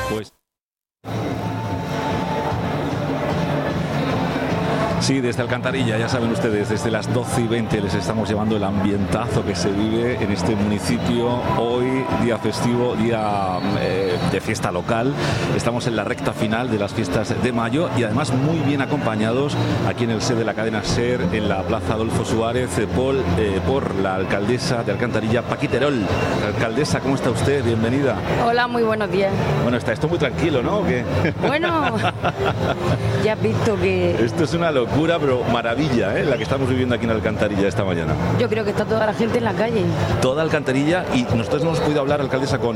Pues sí, desde Alcantarilla, ya saben ustedes, desde las 12:20 les estamos llevando el ambientazo que se vive en este municipio. Hoy, día festivo, día de fiesta local. Estamos en la recta final de las fiestas de mayo y además muy bien acompañados aquí en el SER de la cadena SER, en la Plaza Adolfo Suárez, por la alcaldesa de Alcantarilla, Paqui Terol. Alcaldesa, ¿cómo está usted? Bienvenida. Hola, muy buenos días. Bueno, está esto muy tranquilo, ¿no? ¿O qué? Bueno, ya has visto que... Esto es una locura, pero maravilla, la que estamos viviendo aquí en Alcantarilla esta mañana. Yo creo que está toda la gente en la calle. Toda Alcantarilla, y nosotros no hemos podido hablar, alcaldesa, con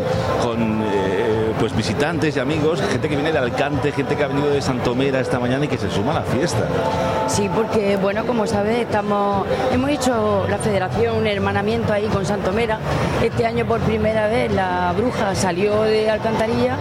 pues visitantes y amigos, gente que viene de Alcante, gente que ha venido de Santomera esta mañana y que se suma a la fiesta. Sí, porque, bueno, como sabes, hemos hecho la federación, un hermanamiento ahí con Santomera. Este año por primera vez la bruja salió de Alcantarilla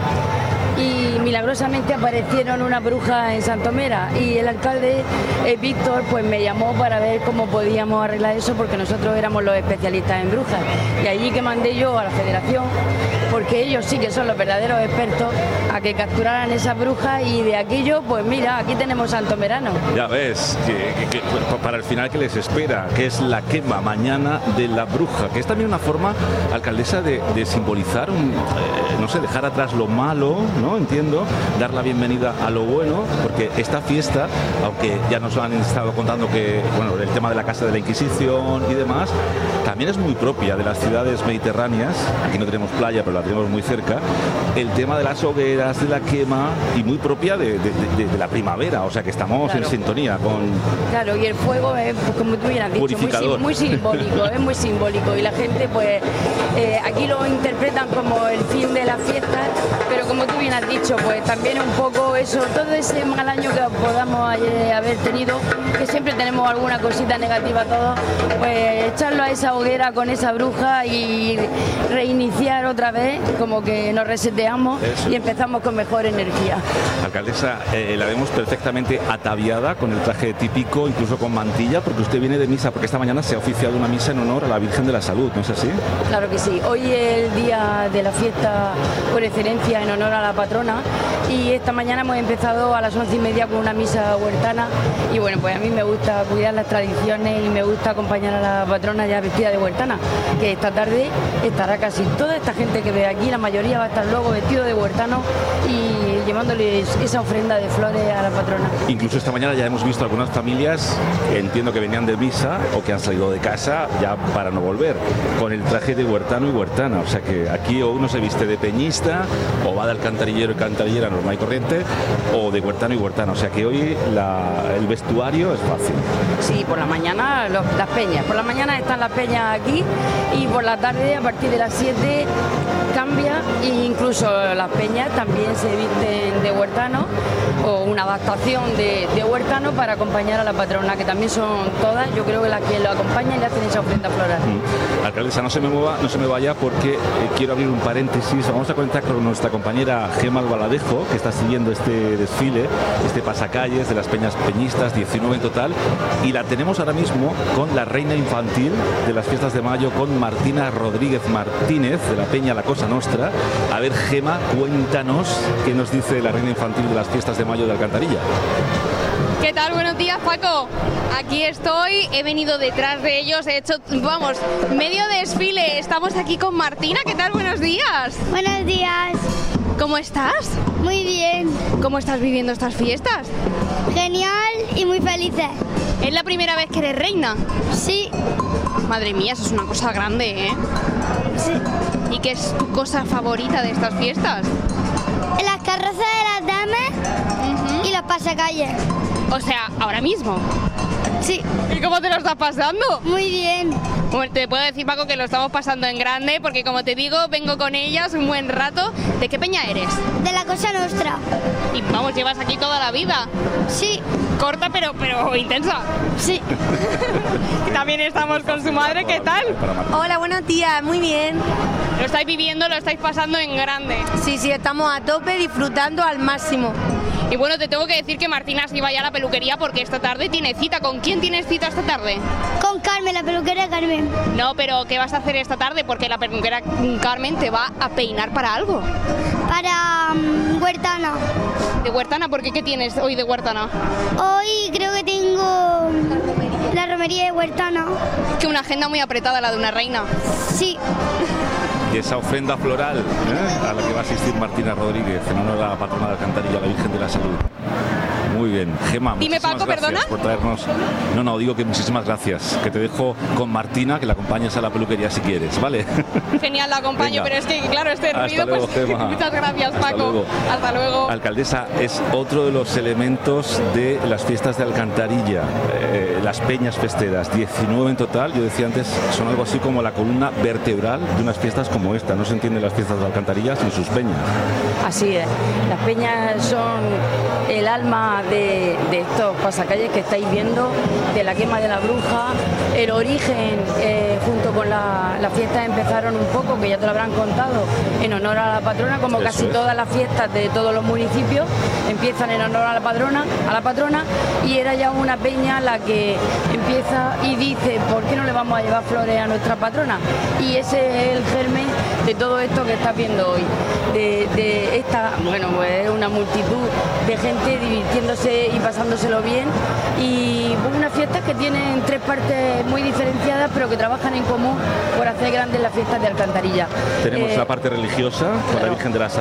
y milagrosamente aparecieron una bruja en Santomera y el alcalde Víctor pues me llamó para ver cómo podíamos arreglar eso, porque nosotros éramos los especialistas en brujas, y allí que mandé yo a la federación, porque ellos sí que son los verdaderos expertos, a que capturaran esa bruja, y de aquello pues mira, aquí tenemos santomerano. Ya ves, que para el final que les espera, que es la quema mañana de la bruja, que es también una forma, alcaldesa, de simbolizar no sé, dejar atrás lo malo, ¿no? Entiendo, dar la bienvenida a lo bueno, porque esta fiesta, aunque ya nos han estado contando que, bueno, el tema de la Casa de la Inquisición y demás, también es muy propia de las ciudades mediterráneas. Aquí no tenemos playa, pero la tenemos muy cerca. El tema de las hogueras, de la quema, y muy propia de la primavera, o sea que estamos en sintonía con... Claro, y el fuego es, pues, como tú bien has dicho, muy simbólico, es muy simbólico, y la gente pues aquí lo interpretan como el fin de la fiesta, pero como tú bien has dicho, pues también un poco eso, todo ese mal año que podamos haber tenido, que siempre tenemos alguna cosita negativa todos, pues echarlo a esa hoguera con esa bruja y reiniciar otra vez, como que nos reseteamos y empezamos con mejor energía. Alcaldesa, la vemos perfectamente ataviada con el traje típico, incluso con mantilla, porque usted viene de misa, porque esta mañana se ha oficiado una misa en honor a la Virgen de la Salud, ¿no es así? Claro que sí, hoy es el día de la fiesta por excelencia en honor a la patrona, y esta mañana hemos empezado a las 11:30 con una misa huertana, y bueno, pues a mí me gusta cuidar las tradiciones y me gusta acompañar a la patrona ya vestida de huertana, que esta tarde estará casi toda esta gente que ve aquí, la mayoría va a estar luego vestido de huertano y llevándoles esa ofrenda de flores a la patrona. Incluso esta mañana ya hemos visto algunas familias, entiendo que venían de misa o que han salido de casa ya para no volver, con el traje de huertano y huertana, o sea que aquí o uno se viste de peñista o va de alcantarillero y cantarillera normal y corriente, o de huertano y huertana, o sea que hoy el vestuario es fácil. Sí, por la mañana las peñas, por la mañana están las peñas aquí, y por la tarde a partir de las 7 cambia, e incluso las peñas también se visten de huertano o una adaptación de huertano para acompañar a la patrona, que también son todas, yo creo que las que lo acompañan y le hacen esa ofrenda floral. Alcaldesa, no se me vaya, porque quiero abrir un paréntesis. Vamos a conectar con nuestra compañera Gema Albaladejo, que está siguiendo este desfile, este pasacalles de las peñas peñistas, 19 en total, y la tenemos ahora mismo con la reina infantil de las fiestas de mayo, con Martina Rodríguez Martínez, de la peña La Cosa Nostra. A ver, Gema, cuéntanos qué nos dice la reina infantil de las fiestas de mayo de Alcantarilla. ¿Qué tal? Buenos días, Paco. Aquí estoy, he venido detrás de ellos, he hecho, vamos, medio desfile. Estamos aquí con Martina. ¿Qué tal? Buenos días. Buenos días. ¿Cómo estás? Muy bien. ¿Cómo estás viviendo estas fiestas? Genial y muy felices. ¿Es la primera vez que eres reina? Sí. Madre mía, eso es una cosa grande, ¿eh? Sí. ¿Y qué es tu cosa favorita de estas fiestas? Las carrozas de las damas y los pasacalles. O sea, ahora mismo. Sí. ¿Y cómo te lo estás pasando? Muy bien. Bueno, te puedo decir, Paco, que lo estamos pasando en grande, porque como te digo, vengo con ellas un buen rato. ¿De qué peña eres? De La Cosa Nostra. Y vamos, llevas aquí toda la vida. Sí. Corta, pero intensa. Sí. También estamos con su madre, ¿qué tal? Hola, buenos días, muy bien. Lo estáis viviendo, lo estáis pasando en grande. Sí, estamos a tope, disfrutando al máximo. Y bueno, te tengo que decir que Martina se iba ya a la peluquería porque esta tarde tiene cita. ¿Con quién tienes cita esta tarde? Con Carmen, la peluquera Carmen. No, pero ¿qué vas a hacer esta tarde? Porque la peluquera Carmen te va a peinar para algo. Para Huertana. ¿De Huertana? ¿Por qué? ¿Qué tienes hoy de Huertana? Hoy creo que tengo la romería de Huertana. Que una agenda muy apretada, la de una reina. Sí. Y esa ofrenda floral a la que va a asistir Martina Rodríguez en honor a la patrona de Alcantarilla, la Virgen de la Salud. Muy bien, Gemma, Dime, muchísimas Paco, gracias ¿perdona? por traernos. No, digo que muchísimas gracias. Que te dejo con Martina, que la acompañes a la peluquería si quieres, ¿vale? Genial, la acompaño, Venga. pero es que, claro, este Hasta ruido, luego, pues... Gemma. Muchas gracias, Hasta Paco. luego. Hasta luego. Alcaldesa, es otro de los elementos de las fiestas de Alcantarilla, las peñas festeras, 19 en total. Yo decía antes, son algo así como la columna vertebral de unas fiestas como esta. No se entienden las fiestas de Alcantarilla sin sus peñas. Así es, las peñas son el alma de estos pasacalles que estáis viendo, de la quema de la bruja. El origen, junto con las fiestas, empezaron un poco, que ya te lo habrán contado, en honor a la patrona, como Eso casi es. todas las fiestas de todos los municipios, empiezan en honor a la patrona, y era ya una peña la que empieza y dice, ¿por qué no le vamos a llevar flores a nuestra patrona? Y ese es el germen de todo esto que estás viendo hoy, de esta, bueno, pues una multitud de gente divirtiéndose y pasándoselo bien, y unas fiestas que tienen tres partes muy diferenciadas, pero que trabajan en común por hacer grandes las fiestas de Alcantarilla. Tenemos la parte religiosa con la claro. Virgen de la Salud.